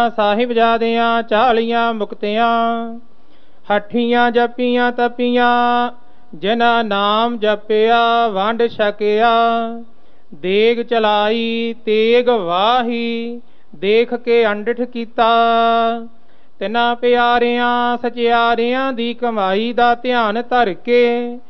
ਸਾਹਿਬਜ਼ਾਦਿਆਂ 40 ਮੁਕਤਿਆਂ, ਹੱਠੀਆਂ ਜਪੀਆਂ ਤਪੀਆਂ, ਜਿਨ੍ਹਾਂ ਨਾਮ ਜਪਿਆ ਵੰਡ ਛਕਿਆ। ਦੇਗ ਚਲਾਈ ਤੇਗ ਵਾਹੀ, ਦੇਖ ਕੇ ਅੰਡਠ ਕੀਤਾ। ਤਿੰਨਾਂ ਪਿਆਰਿਆਂ ਸਚਿਆਰਿਆਂ ਦੀ ਕਮਾਈ ਦਾ ਧਿਆਨ ਧਰ ਕੇ